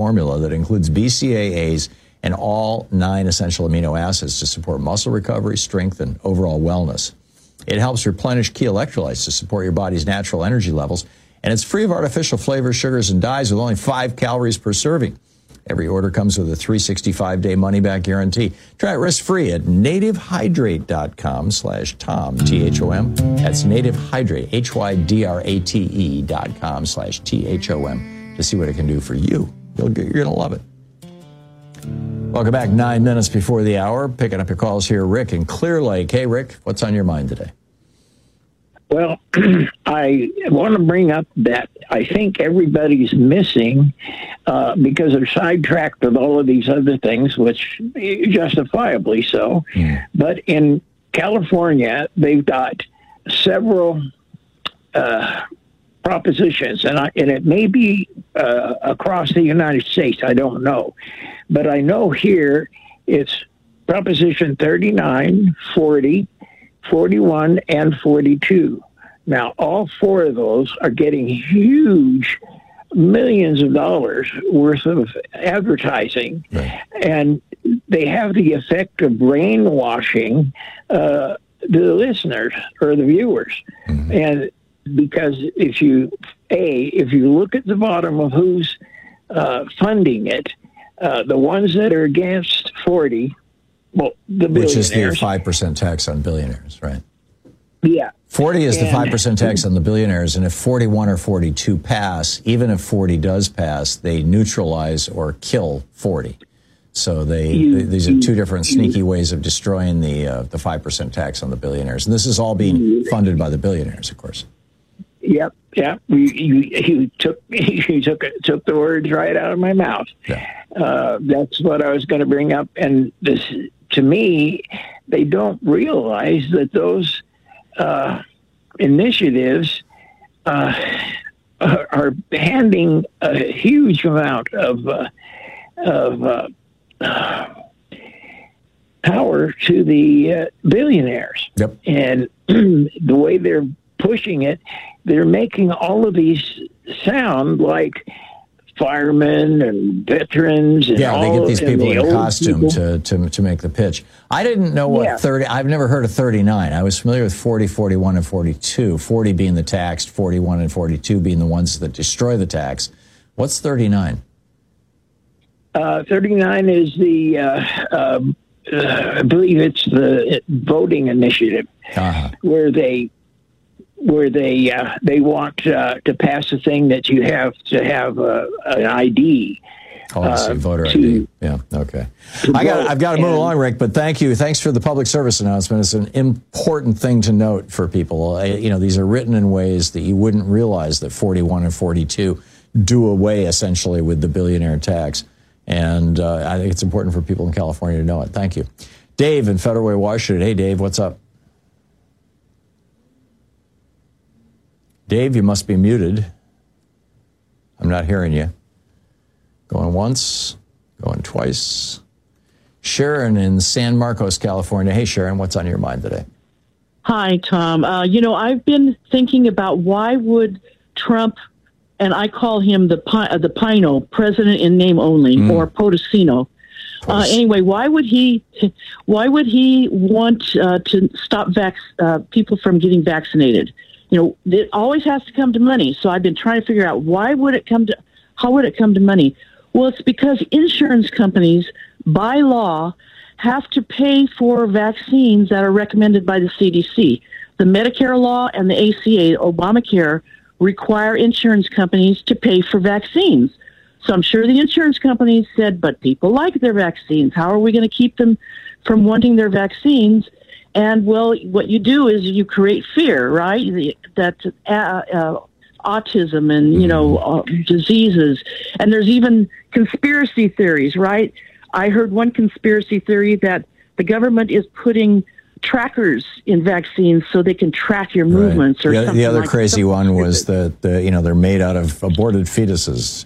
formula that includes BCAAs and all 9 essential amino acids to support muscle recovery, strength, and overall wellness. It helps replenish key electrolytes to support your body's natural energy levels, and it's free of artificial flavors, sugars, and dyes with only 5 calories per serving. Every order comes with a 365-day money-back guarantee. Try it risk-free at nativehydrate.com/Tom, T-H-O-M. That's nativehydrate, HYDRATE.com/THOM to see what it can do for you. You're going to love it. Welcome back. 9 minutes before the hour. Picking up your calls here. Rick in Clear Lake. Hey, Rick, what's on your mind today? Well, I want to bring up that I think everybody's missing because they're sidetracked with all of these other things, which justifiably so. Yeah. But in California, they've got several propositions, and it may be across the United States. I don't know. But I know here it's Proposition 39, 40, 41, and 42. Now, all 4 of those are getting huge millions of dollars worth of advertising, right. And they have the effect of brainwashing the listeners or the viewers. Mm-hmm. And because if you look at the bottom of who's funding it, the ones that are against 40, well, the billionaires. Which is the 5% tax on billionaires, right? Yeah. 40 is the 5% tax on the billionaires, and if 41 or 42 pass, even if 40 does pass, they neutralize or kill 40. So these are 2 different sneaky ways of destroying the 5% tax on the billionaires. And this is all being funded by the billionaires, of course. Yep. Yeah. You took the words right out of my mouth. Yeah. That's what I was going to bring up. And this, to me, they don't realize that those initiatives are handing a huge amount of power to the billionaires. Yep. And the way they're pushing it, they're making all of these sound like firemen and veterans. And yeah, they get these people in costume to make the pitch. I didn't know what 30. I've never heard of 39. I was familiar with 40, 41, and 42. 40 being the taxed, 41 and 42 being the ones that destroy the tax. What's 39? 39 is the I believe it's the voting initiative, where they want to pass a thing that you have to have an ID. Oh, I see, voter ID. Yeah, okay. I've got to move along, Rick, but thank you. Thanks for the public service announcement. It's an important thing to note for people. These are written in ways that you wouldn't realize that 41 and 42 do away, essentially, with the billionaire tax. And I think it's important for people in California to know it. Thank you. Dave in Federal Way, Washington. Hey, Dave, what's up? Dave, you must be muted. I'm not hearing you. Going once, going twice. Sharon in San Marcos, California. Hey, Sharon, what's on your mind today? Hi, Tom. I've been thinking about why would Trump, and I call him the Pino, president in name only, or Potosino. Anyway, why would he want to stop people from getting vaccinated? It always has to come to money. So I've been trying to figure out how would it come to money? Well, it's because insurance companies, by law, have to pay for vaccines that are recommended by the CDC. The Medicare law and the ACA, Obamacare, require insurance companies to pay for vaccines. So I'm sure the insurance companies said, but people like their vaccines. How are we going to keep them from wanting their vaccines? And, well, what you do is you create fear, right? That autism and, diseases. And there's even conspiracy theories, right? I heard one conspiracy theory that the government is putting trackers in vaccines so they can track your movements or something. The other crazy one was that they're made out of aborted fetuses.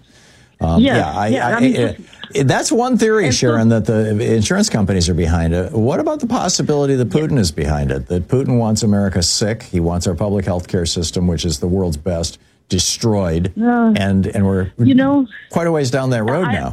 That's one theory, Sharon, that the insurance companies are behind it. What about the possibility that Putin is behind it? That Putin wants America sick. He wants our public health care system, which is the world's best, destroyed, and we're quite a ways down that road now.